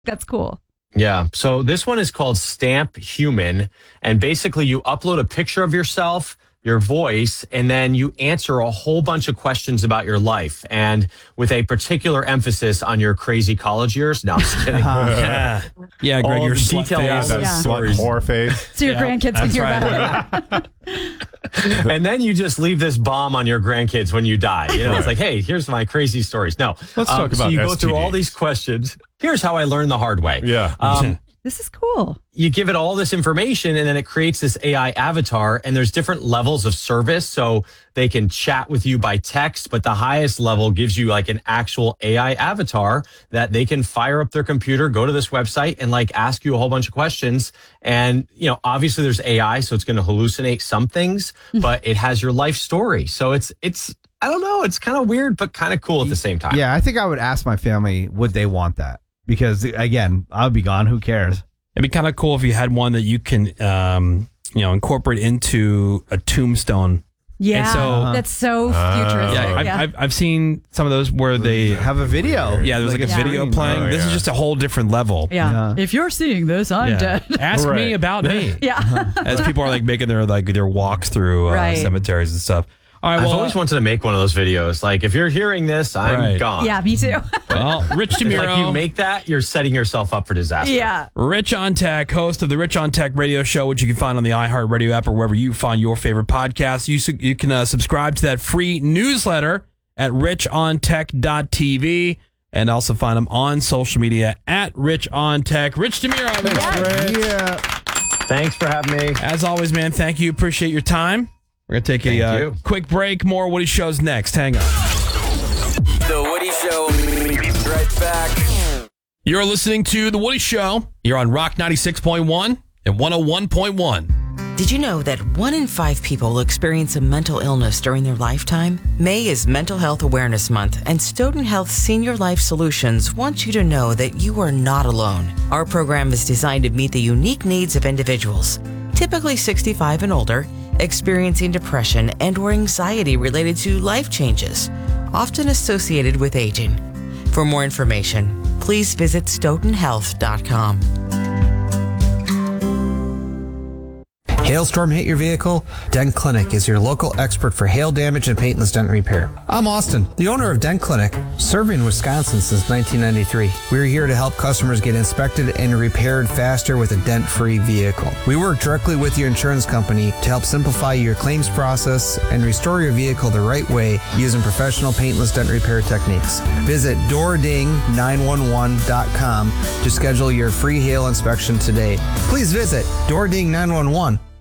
That's cool. Yeah. So this one is called Stamp Human. And basically, you upload a picture of yourself, your voice, and then you answer a whole bunch of questions about your life, and with a particular emphasis on your crazy college years. No, I'm just kidding. Yeah, Greg, All your the slut detail face. of That stories. slut whore face. So your grandkids can hear about it. And then you just leave this bomb on your grandkids when you die. You know, it's like, hey, here's my crazy stories. No, Let's talk so about you go through all STDs. these questions. Here's how I learned the hard way. Yeah. This is cool. You give it all this information, and then it creates this AI avatar, and there's different levels of service. So they can chat with you by text, but the highest level gives you like an actual AI avatar that they can fire up their computer, go to this website, and like ask you a whole bunch of questions. And, you know, obviously there's AI, so it's going to hallucinate some things, but it has your life story. So it's, I don't know, it's kind of weird, but kind of cool at the same time. Yeah, I think I would ask my family, would they want that? Because again, I'll be gone. Who cares? It'd be kind of cool if you had one that you can, incorporate into a tombstone. Yeah, And so- that's so futuristic. Yeah, I've seen some of those where they Have a video. Yeah, there's like a video playing. Oh, This is yeah. just a whole different level. Yeah. If you're seeing this, I'm Yeah. dead. Ask me Right. about me. Yeah. As people are like making their walks through Right. cemeteries and stuff. All right, I've well, always wanted to make one of those videos. Like, if you're hearing this, I'm Right. gone. Yeah, me too. well, Rich It's like you DeMiro, make that, you're setting yourself up for disaster. Yeah. Rich on Tech, host of the Rich on Tech radio show, which you can find on the iHeartRadio app or wherever you find your favorite podcasts. You can subscribe to that free newsletter at richontech.tv and also find them on social media at Rich on Tech. Rich DeMiro, everybody. Yeah. Thanks for having me. As always, man, thank you. Appreciate your time. We're going to take Thank a you. quick break. More Woody Shows next. Hang on. The Woody Show. Right back. You're listening to The Woody Show. You're on Rock 96.1 and 101.1. Did you know that 1 in 5 people will experience a mental illness during their lifetime? May is Mental Health Awareness Month, and Stoughton Health Senior Life Solutions wants you to know that you are not alone. Our program is designed to meet the unique needs of individuals, typically 65 and older, experiencing depression and or anxiety related to life changes, often associated with aging. For more information, please visit stoughtonhealth.com. Hailstorm hit your vehicle? Dent Clinic is your local expert for hail damage and paintless dent repair. I'm Austin, the owner of Dent Clinic, serving Wisconsin since 1993. We're here to help customers get inspected and repaired faster with a dent-free vehicle. We work directly with your insurance company to help simplify your claims process and restore your vehicle the right way using professional paintless dent repair techniques. Visit doording911.com to schedule your free hail inspection today. Please visit doording911.